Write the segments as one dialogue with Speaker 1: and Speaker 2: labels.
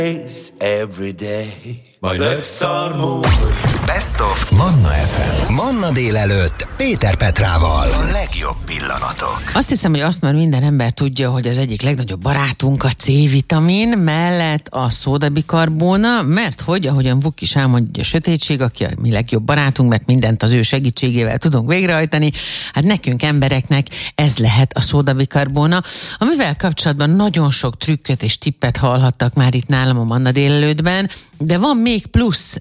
Speaker 1: Every day. My legs are moving.
Speaker 2: Best of Manna FM. Manna délelőtt Péter Petrával. A legjobb pillanatok.
Speaker 3: Azt hiszem, hogy azt már minden ember tudja, hogy az egyik legnagyobb barátunk a C-vitamin, mellett a szódabikarbóna, mert hogy, ahogyan Vuk is elmondja, a sötétség, aki a mi legjobb barátunk, mert mindent az ő segítségével tudunk végrehajtani, hát nekünk embereknek ez lehet a szódabikarbóna, amivel kapcsolatban nagyon sok trükköt és tippet hallhattak már itt nálam a Manna délelőttben, de van még plusz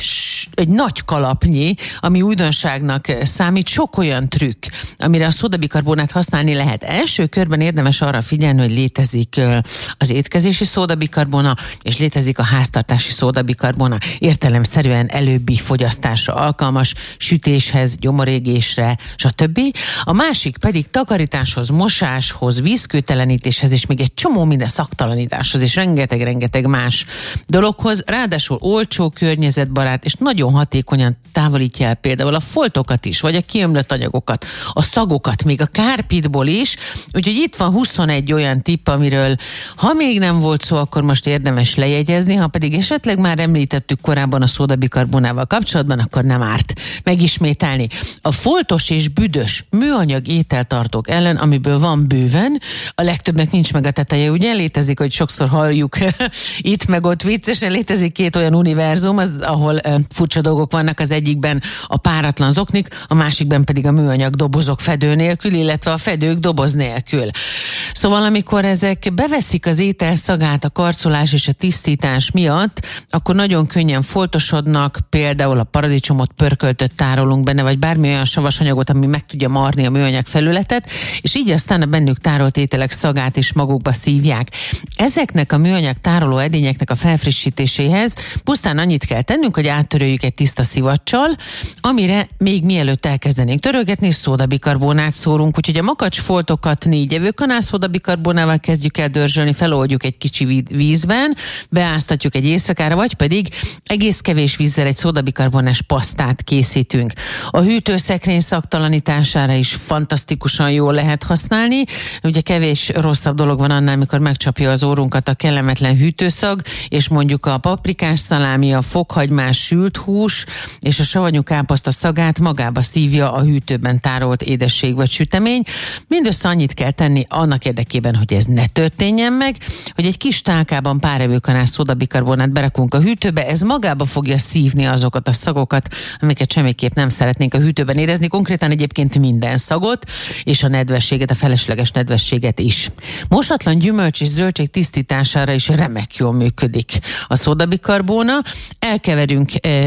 Speaker 3: egy nagy kalapnyi, ami újdonságnak számít, sok olyan trükk, amire a szódabikarbónát használni lehet. Első körben érdemes arra figyelni, hogy létezik az étkezési szódabikarbóna, és létezik a háztartási szódabikarbóna. Értelemszerűen előbbi fogyasztásra alkalmas, sütéshez, gyomorégésre, stb. A másik pedig takarításhoz, mosáshoz, vízkőtelenítéshez, és még egy csomó minden szaktalanításhoz, és rengeteg más dologhoz. Ráadásul olcsó, környezetbarát, és nagyon hatékonyan távolítja el például a foltokat is, vagy a kiömlött anyagokat, a szagokat, még a kárpitból is. Úgyhogy itt van 21 olyan tipp, amiről ha még nem volt szó, akkor most érdemes lejegyezni, ha pedig esetleg már említettük korábban a szódabikarbónával kapcsolatban, akkor nem árt megismételni. A foltos és büdös műanyag ételtartók ellen, amiből van bőven, a legtöbbnek nincs meg a teteje, ugye? Létezik, hogy sokszor halljuk itt meg ott viccesen, létezik két olyan univerzum, ahol furcsa dolgok vannak, az egyikben a páratlan zoknik, a másikben pedig a műanyag dobozok fedő nélkül, illetve a fedők doboz nélkül. Szóval amikor ezek beveszik az étel szagát a karcolás és a tisztítás miatt, akkor nagyon könnyen foltosodnak, például a paradicsomot pörköltött tárolunk benne, vagy bármi olyan savas anyagot, ami meg tudja marni a műanyag felületet, és így aztán a bennük tárolt ételek szagát is magukba szívják. Ezeknek a műanyag tároló edényeknek a felfrissítéséhez pusztán annyit kell tennünk, hogy áttöröljük egy tiszta szivacsal, amire még mielőtt elkezdenénk törölgetni, szódabikarbónát szórunk, úgyhogy a makacsfoltokat 4 evőkanál szódabikarbónával kezdjük el dörzsölni, feloldjuk egy kicsi vízben, beáztatjuk egy éjszakára, vagy pedig egész kevés vízzel egy szódabikarbonás pasztát készítünk. A hűtőszekrény szaktalanítására is fantasztikusan jól lehet használni. Ugye kevés rosszabb dolog van annál, amikor megcsapja az órunkat a kellemetlen hűtőszag, és mondjuk a paprikás szalámi, a fokhagymás sült hús és a savanyú káposzta szagát magába szívja a hűtőben tárolt édesség vagy sütemény. Mindössze annyit kell tenni annak érdekében, hogy ez ne történjen meg, hogy egy kis tálkában pár evőkanál szódabikarbonát berakunk a hűtőbe, ez magába fogja szívni azokat a szagokat, amiket semmiképp nem szeretnénk a hűtőben érezni, konkrétan egyébként minden szagot, és a nedvességet, a felesleges nedvességet is. Mosatlan gyümölcs és zöldség tisztítására is remek jól működik a szódabikarbóna. Elkeverünk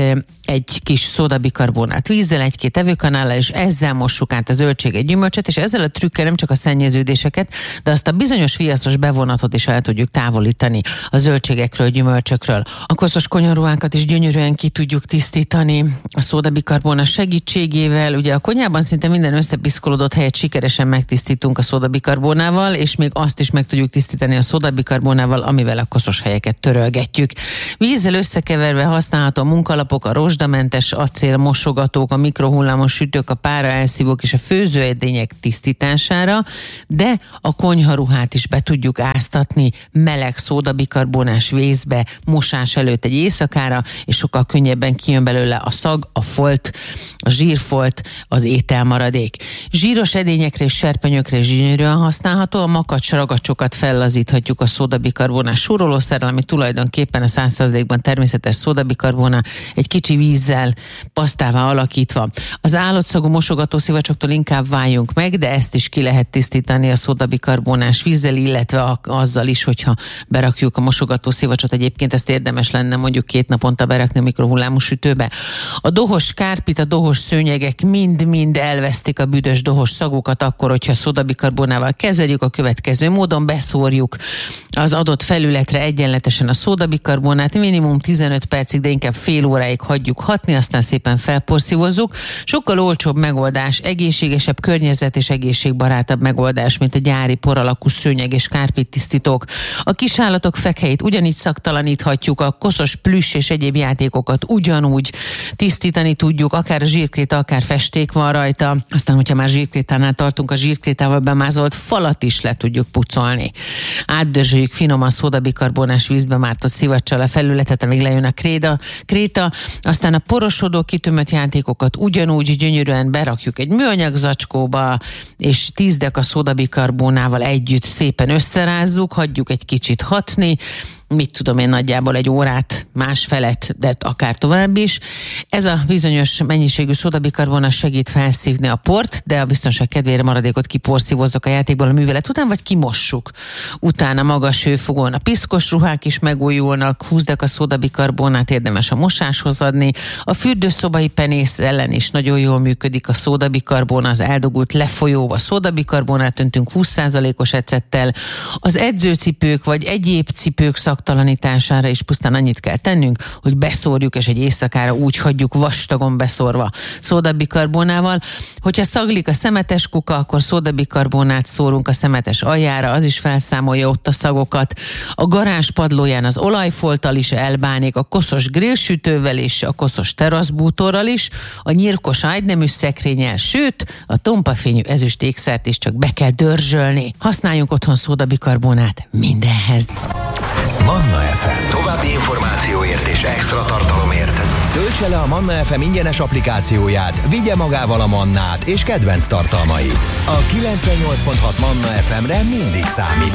Speaker 3: egy kis szódabikarbonát vízzel, 1-2 evőkanállal, és ezzel mossuk át a zöldséget, gyümölcset, és ezzel a trükkel nem csak a szennyeződéseket, de azt a bizonyos viaszos bevonatot is el tudjuk távolítani a zöldségekről, gyümölcsökről. A koszos konyharuhákat is gyönyörűen ki tudjuk tisztítani a szódabikarbóna segítségével. Ugye a konyhában szinte minden összepiszkolódott helyet sikeresen megtisztítunk a szódabikarbónával, és még azt is meg tudjuk tisztítani a szódabikarbónával, amivel a koszos helyeket törölgetjük. Vízzel összekeverve használható a munkalapok, a rozsdamentes acél mosogatók, a mikrohullámos sütők, a pára elszívók és a főzőedények tisztítására, de a konyharuhát is be tudjuk áztatni meleg szódabikarbonás vízbe mosás előtt egy éjszakára, és sokkal könnyebben kijön belőle a szag, a folt, a zsírfolt, az ételmaradék. Zsíros edényekre és serpenyőkre is gyönyörűen használható, a makacs ragacsokat fellazíthatjuk a szódabikarbonás súrolószerrel, ami tulajdonképpen a 100%-ban természetes szódabikarbóna, egy kicsi vízzel, pasztává alakítva. Az állatszagú mosogató szivacsoktól inkább váljunk meg, de ezt is ki lehet tisztítani a szódabikarbonás vízzel, illetve azzal is, hogyha berakjuk a mosogató szivacsot. Egyébként ezt érdemes lenne mondjuk 2 naponta berakni a mikrohullámú sütőbe. A dohos kárpit, a dohos szőnyegek mind-mind elvesztik a büdös dohos szagukat akkor, hogyha szódabikarbónával kezeljük, a következő módon beszórjuk az adott felületre egyenletesen a szódabikarbónát, minimum 15 percig, de inkább fél óráig hagyjuk hagyjuk hatni, aztán szépen felporszívozzuk. Sokkal olcsóbb megoldás, egészségesebb környezet és egészségbarátabb megoldás, mint a gyári poralakú szőnyeg és kárpit tisztítók. A kisállatok fekhelyét ugyanígy szaktalaníthatjuk, a koszos plüss és egyéb játékokat ugyanúgy tisztítani tudjuk, akár a zsírkréta, akár festék van rajta. Aztán, hogyha már zsírkrétánál tartunk, a zsírkrétával bemázolt falat is le tudjuk pucolni. Átdörzsöljük finoman szódabikarbonás vízbe mártott szivacsal a felületet, amíg lejön a kréta, aztán a porosodó kitömött játékokat ugyanúgy gyönyörűen berakjuk egy műanyag zacskóba, és 10 deka szódabikarbonával együtt szépen összerázzuk, hagyjuk egy kicsit hatni, mit tudom én, nagyjából egy órát, másfelet, de akár tovább is. Ez a bizonyos mennyiségű szódabikarbona segít felszívni a port, de a biztonság kedvére maradékot kiporszívozzuk a játékból a művelet után, vagy kimossuk. Utána magas hőfokon a piszkos ruhák is megújulnak, 20 deka szódabikarbonát érdemes a mosáshoz adni. A fürdőszobai penész ellen is nagyon jól működik a szódabikarbona, az eldugult lefolyóba szódabikarbonát öntünk 20%-os ecettel. Az edzőcipők vagy egyéb cipők szaktalanítására is pusztán annyit kell tennünk, hogy beszórjuk, és egy éjszakára úgy hagyjuk vastagon beszórva szódabikarbonával. Hogyha szaglik a szemetes kuka, akkor szódabikarbonát szórunk a szemetes aljára, az is felszámolja ott a szagokat. A garázs padlóján az olajfolttal is elbánik, a koszos grillsütővel és a koszos teraszbútorral is, a nyírkos ágynemű szekrényel, sőt, a tompafényű ezüst ékszert is csak be kell dörzsölni. Használjunk otthon szódabikarbonát mindenhez.
Speaker 2: Manna FM. További információért és extra tartalomért töltse le a Manna FM ingyenes applikációját, vigye magával a mannát és kedvenc tartalmait. A 98.6 Manna FM-re mindig számít.